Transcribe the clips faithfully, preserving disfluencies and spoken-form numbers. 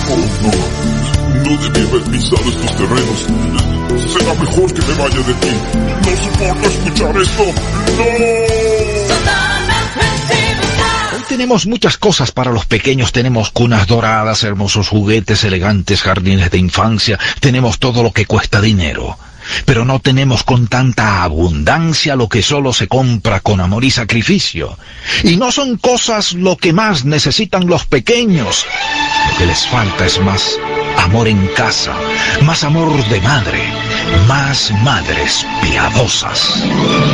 Oh, no, no debí haber pisado estos terrenos. Será mejor que me vaya de ti. No soporto escuchar esto. ¡No! Hoy tenemos muchas cosas para los pequeños. Tenemos cunas doradas, hermosos juguetes, elegantes jardines de infancia. Tenemos todo lo que cuesta dinero. Pero no tenemos con tanta abundancia lo que solo se compra con amor y sacrificio. Y no son cosas lo que más necesitan los pequeños. Lo que les falta es más amor en casa, más amor de madre, más madres piadosas.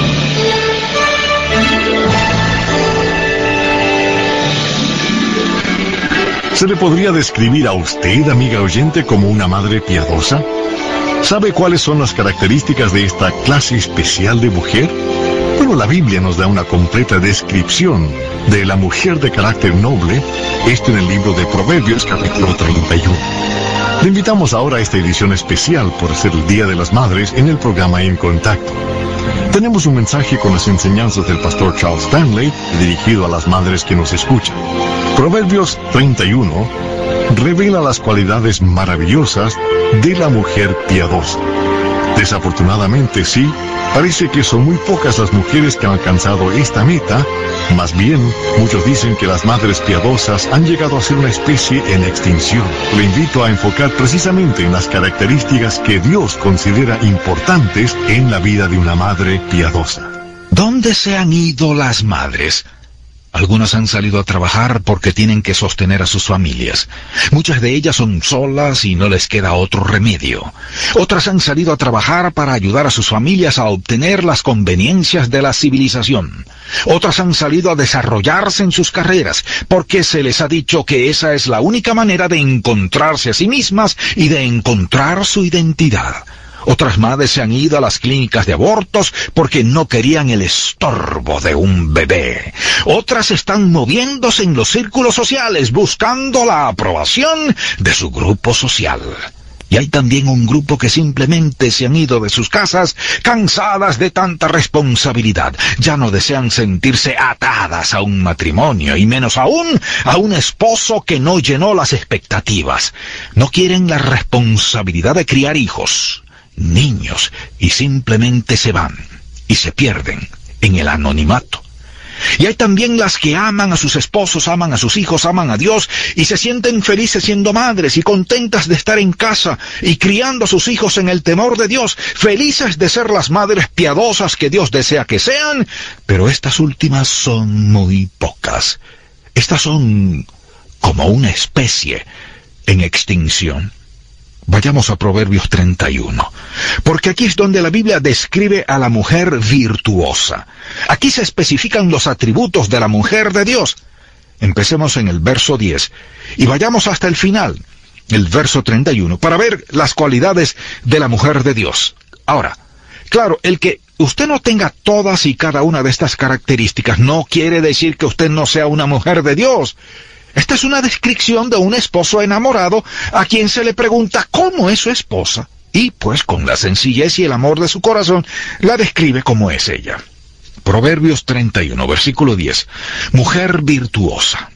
¿Se le podría describir a usted, amiga oyente, como una madre piadosa? ¿Sabe cuáles son las características de esta clase especial de mujer? Bueno, la Biblia nos da una completa descripción de la mujer de carácter noble, esto en el libro de Proverbios, capítulo treinta y uno. Le invitamos ahora a esta edición especial por ser el Día de las Madres en el programa En Contacto. Tenemos un mensaje con las enseñanzas del pastor Charles Stanley, dirigido a las madres que nos escuchan. Proverbios treinta y uno revela las cualidades maravillosas de la mujer piadosa. Desafortunadamente, sí, parece que son muy pocas las mujeres que han alcanzado esta meta. Más bien, muchos dicen que las madres piadosas han llegado a ser una especie en extinción. Le invito a enfocar precisamente en las características que Dios considera importantes en la vida de una madre piadosa. ¿Dónde se han ido las madres? Algunas han salido a trabajar porque tienen que sostener a sus familias. Muchas de ellas son solas y no les queda otro remedio. Otras han salido a trabajar para ayudar a sus familias a obtener las conveniencias de la civilización. Otras han salido a desarrollarse en sus carreras porque se les ha dicho que esa es la única manera de encontrarse a sí mismas y de encontrar su identidad. Otras madres se han ido a las clínicas de abortos porque no querían el estorbo de un bebé. Otras están moviéndose en los círculos sociales buscando la aprobación de su grupo social. Y hay también un grupo que simplemente se han ido de sus casas cansadas de tanta responsabilidad. Ya no desean sentirse atadas a un matrimonio y menos aún a un esposo que no llenó las expectativas. No quieren la responsabilidad de criar hijos, niños, y simplemente se van y se pierden en el anonimato. Y hay también las que aman a sus esposos, aman a sus hijos, aman a Dios y se sienten felices siendo madres y contentas de estar en casa y criando a sus hijos en el temor de Dios, felices de ser las madres piadosas que Dios desea que sean, pero estas últimas son muy pocas. Estas son como una especie en extinción. Vayamos a Proverbios treinta y uno, porque aquí es donde la Biblia describe a la mujer virtuosa. Aquí se especifican los atributos de la mujer de Dios. Empecemos en el verso diez y vayamos hasta el final, el verso treinta y uno, para ver las cualidades de la mujer de Dios. Ahora, claro, el que usted no tenga todas y cada una de estas características no quiere decir que usted no sea una mujer de Dios. Esta es una descripción de un esposo enamorado a quien se le pregunta cómo es su esposa, y pues con la sencillez y el amor de su corazón la describe como es ella. Proverbios treinta y uno, versículo diez. Mujer virtuosa.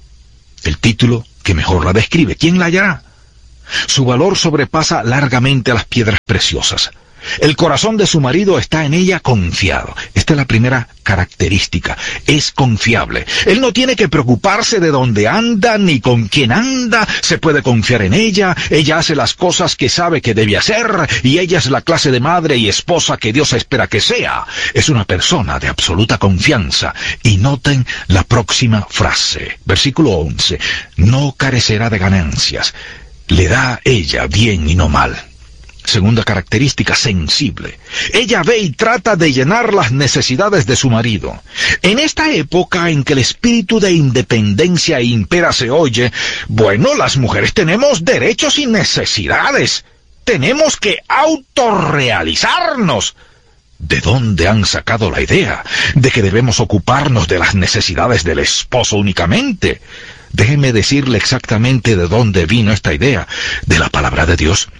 El título que mejor la describe. ¿Quién la hallará? Su valor sobrepasa largamente a las piedras preciosas. El corazón de su marido está en ella confiado. Esta es la primera característica. Es confiable. Él no tiene que preocuparse de dónde anda ni con quién anda. Se puede confiar en ella. Ella hace las cosas que sabe que debe hacer y ella es la clase de madre y esposa que Dios espera que sea. Es una persona de absoluta confianza. Y noten la próxima frase. Versículo once. No carecerá de ganancias. Le da a ella bien y no mal. Segunda característica, sensible. Ella ve y trata de llenar las necesidades de su marido. En esta época en que el espíritu de independencia impera se oye, bueno, las mujeres tenemos derechos y necesidades. Tenemos que autorrealizarnos. ¿De dónde han sacado la idea de que debemos ocuparnos de las necesidades del esposo únicamente? Déjeme decirle exactamente de dónde vino esta idea, de la palabra de Dios.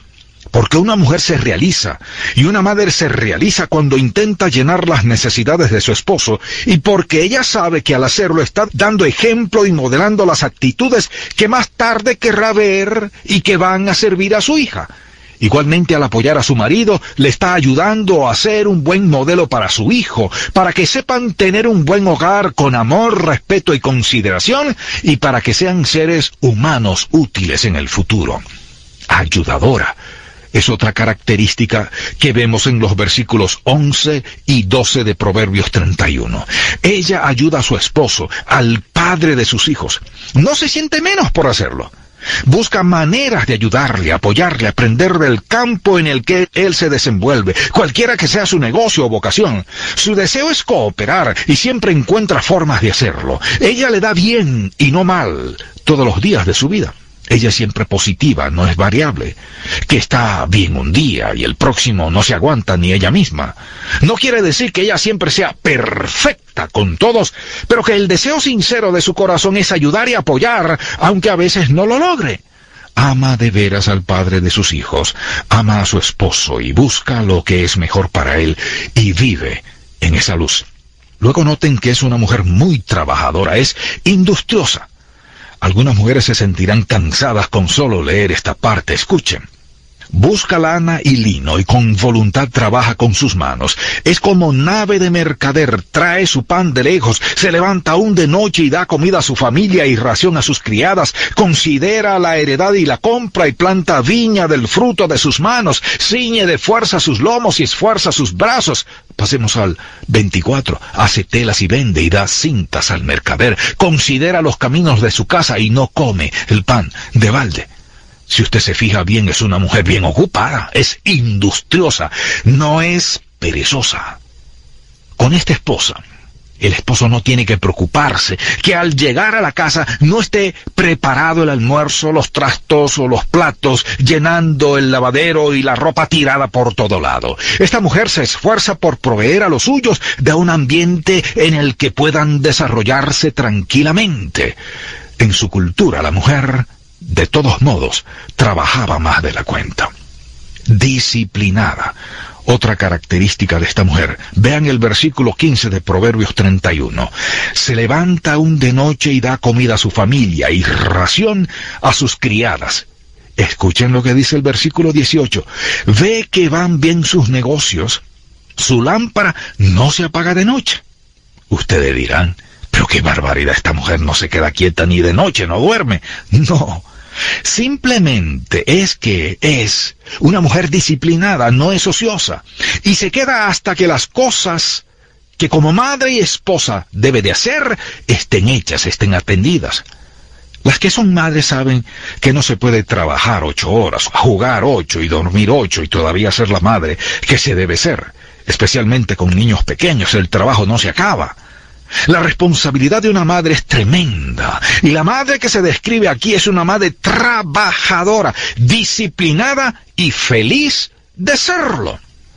Porque una mujer se realiza y una madre se realiza cuando intenta llenar las necesidades de su esposo, y porque ella sabe que al hacerlo está dando ejemplo y modelando las actitudes que más tarde querrá ver y que van a servir a su hija. Igualmente, al apoyar a su marido, le está ayudando a ser un buen modelo para su hijo, para que sepan tener un buen hogar con amor, respeto y consideración, y para que sean seres humanos útiles en el futuro. Ayudadora es otra característica que vemos en los versículos once y doce de Proverbios treinta y uno. Ella ayuda a su esposo, al padre de sus hijos. No se siente menos por hacerlo. Busca maneras de ayudarle, apoyarle, aprender del campo en el que él se desenvuelve, cualquiera que sea su negocio o vocación. Su deseo es cooperar y siempre encuentra formas de hacerlo. Ella le da bien y no mal todos los días de su vida. Ella es siempre positiva, no es variable. Que está bien un día y el próximo no se aguanta ni ella misma. No quiere decir que ella siempre sea perfecta con todos, pero que el deseo sincero de su corazón es ayudar y apoyar, aunque a veces no lo logre. Ama de veras al padre de sus hijos, ama a su esposo y busca lo que es mejor para él y vive en esa luz. Luego noten que es una mujer muy trabajadora, es industriosa. Algunas mujeres se sentirán cansadas con solo leer esta parte. Escuchen. Busca lana y lino y con voluntad trabaja con sus manos. Es como nave de mercader, trae su pan de lejos, se levanta aún de noche y da comida a su familia y ración a sus criadas. Considera la heredad y la compra y planta viña del fruto de sus manos. Ciñe de fuerza sus lomos y esfuerza sus brazos. Pasemos al veinticuatro. Hace telas y vende y da cintas al mercader. Considera los caminos de su casa y no come el pan de balde. Si usted se fija bien, es una mujer bien ocupada, es industriosa, no es perezosa. Con esta esposa, el esposo no tiene que preocuparse que al llegar a la casa no esté preparado el almuerzo, los trastos o los platos, llenando el lavadero y la ropa tirada por todo lado. Esta mujer se esfuerza por proveer a los suyos de un ambiente en el que puedan desarrollarse tranquilamente. En su cultura, la mujer, de todos modos, trabajaba más de la cuenta. Disciplinada. Otra característica de esta mujer. Vean el versículo quince de Proverbios treinta y uno. Se levanta aún de noche y da comida a su familia y ración a sus criadas. Escuchen lo que dice el versículo dieciocho. Ve que van bien sus negocios. Su lámpara no se apaga de noche. Ustedes dirán, pero qué barbaridad, esta mujer no se queda quieta ni de noche, no duerme. No, simplemente es que es una mujer disciplinada, no es ociosa, y se queda hasta que las cosas que como madre y esposa debe de hacer estén hechas, estén atendidas. Las que son madres saben que no se puede trabajar ocho horas, jugar ocho y dormir ocho y todavía ser la madre que se debe ser. Especialmente con niños pequeños, el trabajo no se acaba. La responsabilidad de una madre es tremenda, y la madre que se describe aquí es una madre trabajadora, disciplinada y feliz de serlo,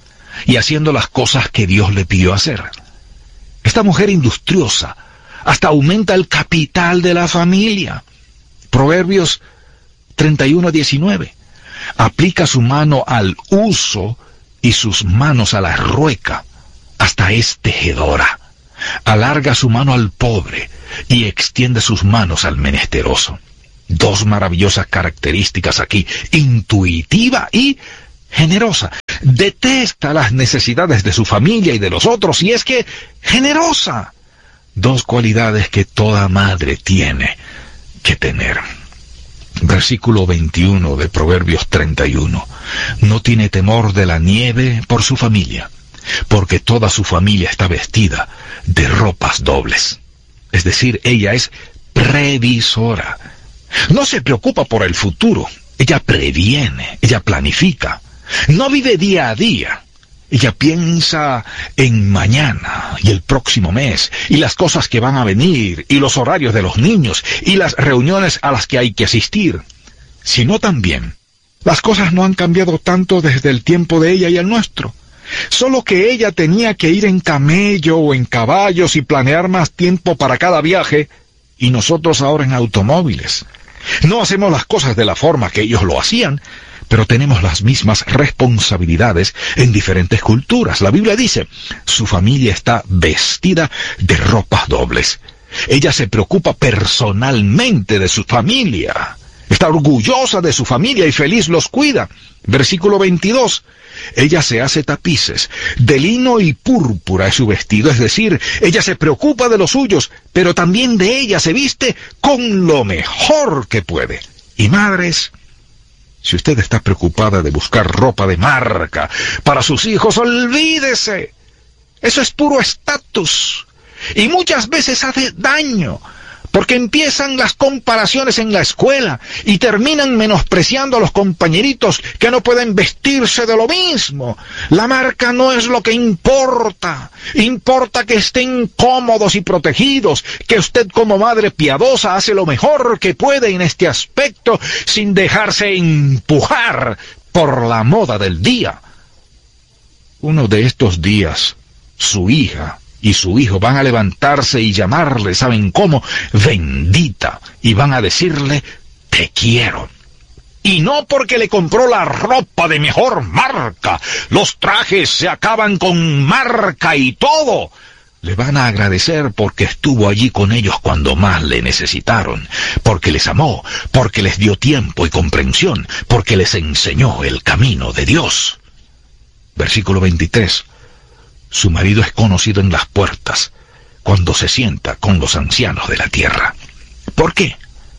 y haciendo las cosas que Dios le pidió hacer. Esta mujer industriosa hasta aumenta el capital de la familia. Proverbios treinta y uno, diecinueve. Aplica su mano al uso y sus manos a la rueca, hasta es tejedora. Alarga su mano al pobre y extiende sus manos al menesteroso. Dos maravillosas características aquí, intuitiva y generosa. Detesta las necesidades de su familia y de los otros, y es que generosa. Dos cualidades que toda madre tiene que tener. Versículo veintiuno de Proverbios treinta y uno. No tiene temor de la nieve por su familia, porque toda su familia está vestida de ropas dobles. Es decir, ella es previsora. No se preocupa por el futuro. Ella previene, ella planifica. No vive día a día. Ella piensa en mañana y el próximo mes, y las cosas que van a venir, y los horarios de los niños, y las reuniones a las que hay que asistir. Sino también, las cosas no han cambiado tanto desde el tiempo de ella y el nuestro. Solo que ella tenía que ir en camello o en caballos y planear más tiempo para cada viaje, y nosotros ahora en automóviles. No hacemos las cosas de la forma que ellos lo hacían, pero tenemos las mismas responsabilidades en diferentes culturas. La Biblia dice, su familia está vestida de ropas dobles. Ella se preocupa personalmente de su familia. Está orgullosa de su familia y feliz los cuida. Versículo veintidós. Ella se hace tapices, de lino y púrpura es su vestido, es decir, ella se preocupa de los suyos, pero también de ella se viste con lo mejor que puede. Y madres, si usted está preocupada de buscar ropa de marca para sus hijos, olvídese. Eso es puro estatus. Y muchas veces hace daño, porque empiezan las comparaciones en la escuela y terminan menospreciando a los compañeritos que no pueden vestirse de lo mismo. La marca no es lo que importa. Importa que estén cómodos y protegidos, que usted como madre piadosa hace lo mejor que puede en este aspecto sin dejarse empujar por la moda del día. Uno de estos días, su hija y su hijo van a levantarse y llamarle, ¿saben cómo? Bendita. Y van a decirle, te quiero. Y no porque le compró la ropa de mejor marca. Los trajes se acaban con marca y todo. Le van a agradecer porque estuvo allí con ellos cuando más le necesitaron, porque les amó, porque les dio tiempo y comprensión, porque les enseñó el camino de Dios. Versículo veintitrés. Su marido es conocido en las puertas cuando se sienta con los ancianos de la tierra. ¿Por qué?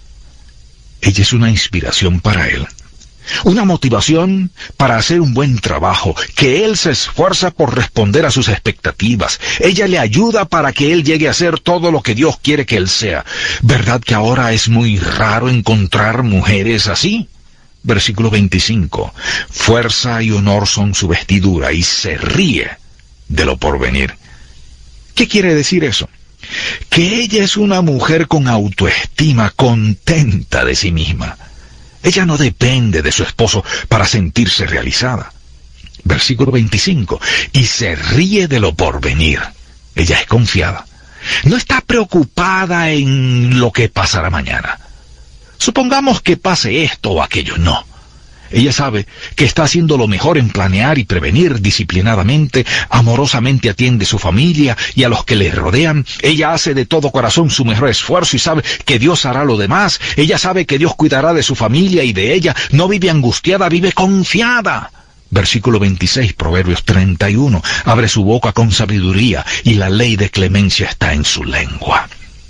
Ella es una inspiración para él, una motivación para hacer un buen trabajo, que él se esfuerza por responder a sus expectativas. Ella le ayuda para que él llegue a ser todo lo que Dios quiere que él sea. ¿Verdad que ahora es muy raro encontrar mujeres así? Versículo veinticinco. Fuerza y honor son su vestidura y se ríe de lo porvenir. ¿Qué quiere decir eso? Que ella es una mujer con autoestima, contenta de sí misma. Ella no depende de su esposo para sentirse realizada. Versículo veinticinco. Y se ríe de lo porvenir. Ella es confiada. No está preocupada en lo que pasará mañana. Supongamos que pase esto o aquello, no. Ella sabe que está haciendo lo mejor en planear y prevenir disciplinadamente, amorosamente atiende a su familia y a los que le rodean. Ella hace de todo corazón su mejor esfuerzo y sabe que Dios hará lo demás. Ella sabe que Dios cuidará de su familia y de ella. No vive angustiada, vive confiada. Versículo veintiséis, Proverbios treinta y uno. Abre su boca con sabiduría y la ley de clemencia está en su lengua.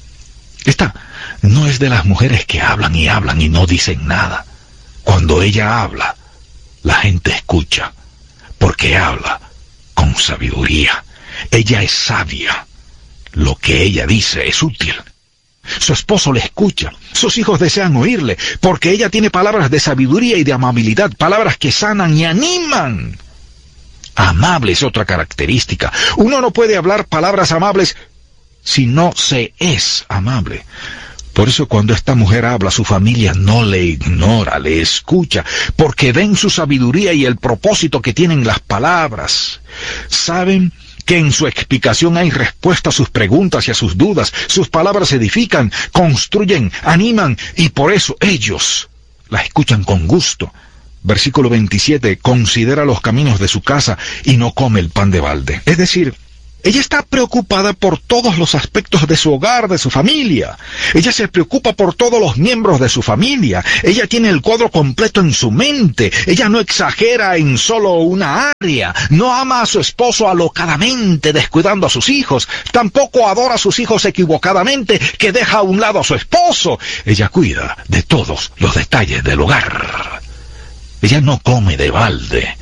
Esta no es de las mujeres que hablan y hablan y no dicen nada. Cuando ella habla, la gente escucha, porque habla con sabiduría. Ella es sabia. Lo que ella dice es útil. Su esposo le escucha. Sus hijos desean oírle, porque ella tiene palabras de sabiduría y de amabilidad, palabras que sanan y animan. Amable es otra característica. Uno no puede hablar palabras amables si no se es amable. Por eso cuando esta mujer habla, su familia no le ignora, le escucha, porque ven su sabiduría y el propósito que tienen las palabras. Saben que en su explicación hay respuesta a sus preguntas y a sus dudas. Sus palabras edifican, construyen, animan, y por eso ellos la escuchan con gusto. Versículo veintisiete, considera los caminos de su casa y no come el pan de balde. Es decir, ella está preocupada por todos los aspectos de su hogar, de su familia. Ella se preocupa por todos los miembros de su familia. Ella tiene el cuadro completo en su mente. Ella no exagera en solo una área. No ama a su esposo alocadamente, descuidando a sus hijos. Tampoco adora a sus hijos equivocadamente, que deja a un lado a su esposo. Ella cuida de todos los detalles del hogar. Ella no come de balde,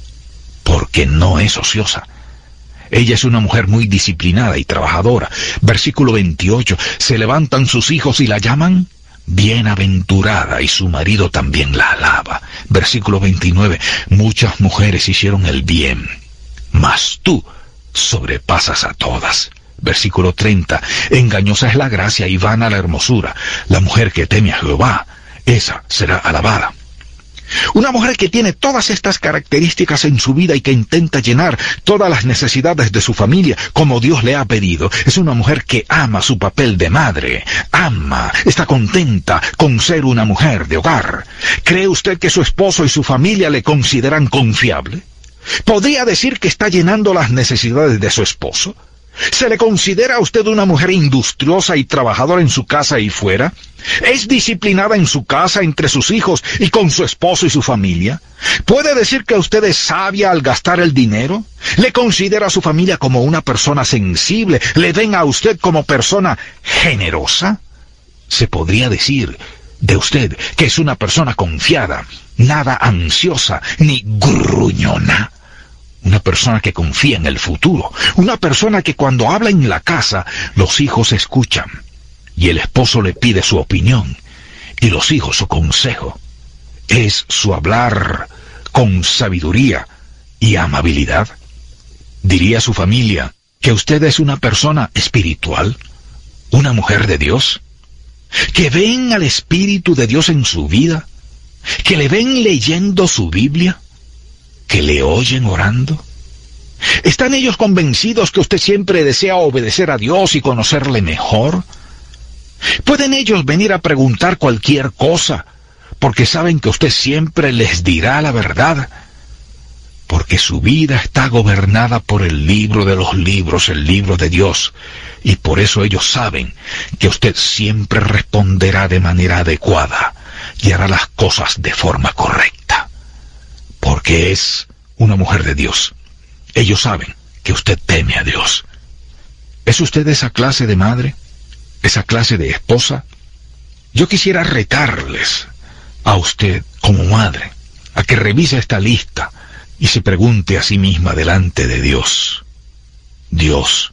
porque no es ociosa. Ella es una mujer muy disciplinada y trabajadora. Versículo veintiocho. Se levantan sus hijos y la llaman bienaventurada, y su marido también la alaba. Versículo veintinueve. Muchas mujeres hicieron el bien, mas tú sobrepasas a todas. Versículo treinta. Engañosa es la gracia y vana la hermosura. La mujer que teme a Jehová, esa será alabada. Una mujer que tiene todas estas características en su vida y que intenta llenar todas las necesidades de su familia como Dios le ha pedido, es una mujer que ama su papel de madre, ama, está contenta con ser una mujer de hogar. ¿Cree usted que su esposo y su familia le consideran confiable? ¿Podría decir que está llenando las necesidades de su esposo? ¿Se le considera a usted una mujer industriosa y trabajadora en su casa y fuera? ¿Es disciplinada en su casa, entre sus hijos y con su esposo y su familia? ¿Puede decir que usted es sabia al gastar el dinero? ¿Le considera a su familia como una persona sensible? ¿Le ven a usted como persona generosa? Se podría decir de usted que es una persona confiada, nada ansiosa ni gruñona. Una persona que confía en el futuro. Una persona que cuando habla en la casa, los hijos escuchan. Y el esposo le pide su opinión. Y los hijos su consejo. Es su hablar con sabiduría y amabilidad. ¿Diría su familia que usted es una persona espiritual? ¿Una mujer de Dios? ¿Que ven al Espíritu de Dios en su vida? ¿Que le ven leyendo su Biblia? ¿Que le oyen orando? ¿Están ellos convencidos que usted siempre desea obedecer a Dios y conocerle mejor? ¿Pueden ellos venir a preguntar cualquier cosa porque saben que usted siempre les dirá la verdad? Porque su vida está gobernada por el libro de los libros, el libro de Dios, y por eso ellos saben que usted siempre responderá de manera adecuada y hará las cosas de forma correcta. Porque es una mujer de Dios. Ellos saben que usted teme a Dios. ¿Es usted esa clase de madre? ¿Esa clase de esposa? Yo quisiera retarles a usted como madre a que revise esta lista y se pregunte a sí misma delante de Dios: Dios,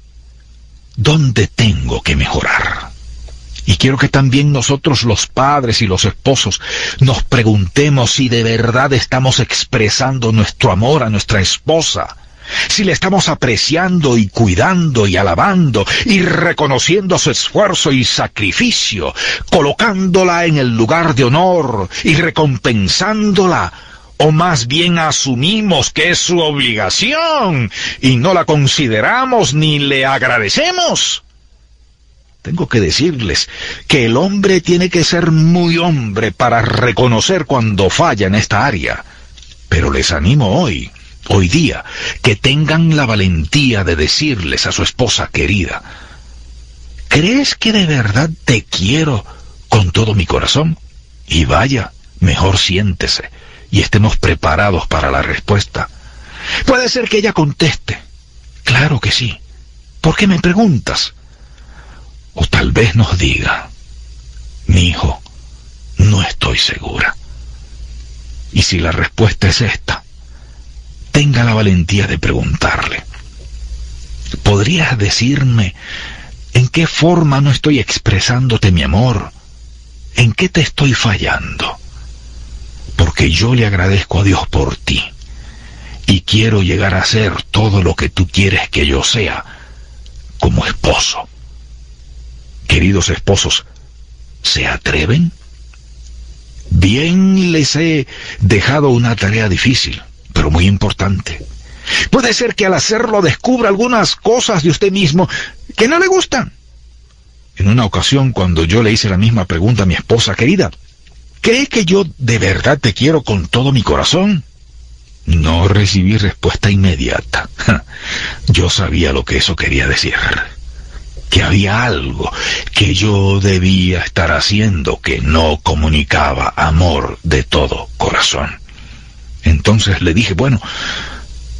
¿dónde tengo que mejorar? Y quiero que también nosotros los padres y los esposos nos preguntemos si de verdad estamos expresando nuestro amor a nuestra esposa, si le estamos apreciando y cuidando y alabando y reconociendo su esfuerzo y sacrificio, colocándola en el lugar de honor y recompensándola, o más bien asumimos que es su obligación y no la consideramos ni le agradecemos. Tengo que decirles que el hombre tiene que ser muy hombre para reconocer cuando falla en esta área. Pero les animo hoy, hoy día, que tengan la valentía de decirles a su esposa querida: ¿crees que de verdad te quiero con todo mi corazón? Y vaya, mejor siéntese y estemos preparados para la respuesta. Puede ser que ella conteste: claro que sí. ¿Por qué me preguntas? O tal vez nos diga: mi hijo, no estoy segura. Y si la respuesta es esta, tenga la valentía de preguntarle: ¿podrías decirme en qué forma no estoy expresándote mi amor? ¿En qué te estoy fallando? Porque yo le agradezco a Dios por ti y quiero llegar a ser todo lo que tú quieres que yo sea como esposo. Queridos esposos, ¿se atreven? Bien, les he dejado una tarea difícil, pero muy importante. Puede ser que al hacerlo descubra algunas cosas de usted mismo que no le gustan. En una ocasión, cuando yo le hice la misma pregunta a mi esposa querida: ¿cree que yo de verdad te quiero con todo mi corazón? No recibí respuesta inmediata. Yo sabía lo que eso quería decir. Que había algo que yo debía estar haciendo que no comunicaba amor de todo corazón. Entonces le dije: bueno,